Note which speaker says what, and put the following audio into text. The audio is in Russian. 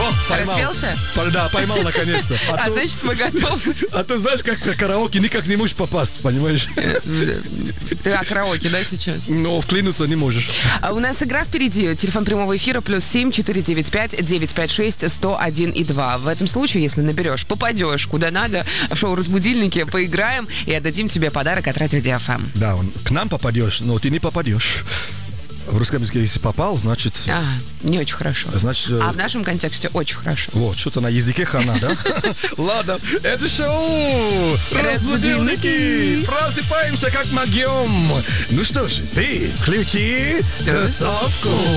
Speaker 1: поймал.
Speaker 2: Распелся?
Speaker 1: Да, поймал наконец-то.
Speaker 2: Значит, мы готовы.
Speaker 1: А то, знаешь, как в караоке никак не можешь попасть, понимаешь?
Speaker 2: Ты о караоке, да, сейчас?
Speaker 1: Но вклинуться не можешь.
Speaker 2: У нас игра впереди. Телефон прямого эфира +7 495 956 101 и 2. В этом случае, если наберешь, попадешь куда надо, в шоу «Разбудильники», поиграем и отдадим тебе подарок от Радио Диафам.
Speaker 1: Да, к нам попадешь, но ты не попадешь. В русском языке, если попал, значит...
Speaker 2: Не очень хорошо.
Speaker 1: Значит...
Speaker 2: А в нашем контексте очень хорошо.
Speaker 1: Вот, что-то на языке хана, да? Ладно, это шоу «Разбудильники». Просыпаемся, как могем. Ну что ж, ты включи кроссовку.